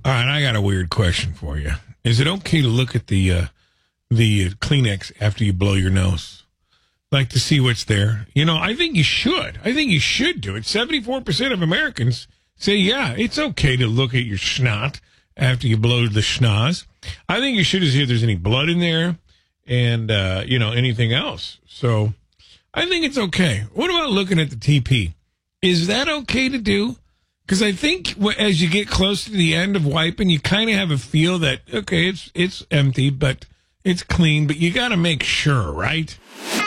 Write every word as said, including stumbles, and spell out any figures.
All right, I got a weird question for you. Is it okay to look at the uh, the Kleenex after you blow your nose? Like to see what's there? You know, I think you should. I think you should do it. seventy-four percent of Americans say, yeah, it's okay to look at your snot after you blow the schnoz. I think you should see if there's any blood in there and, uh, you know, anything else. So I think it's okay. What about looking at the T P? Is that okay to do? Because I think as you get close to the end of wiping, you kind of have a feel that, okay, it's it's empty, but it's clean, but you got to make sure, right?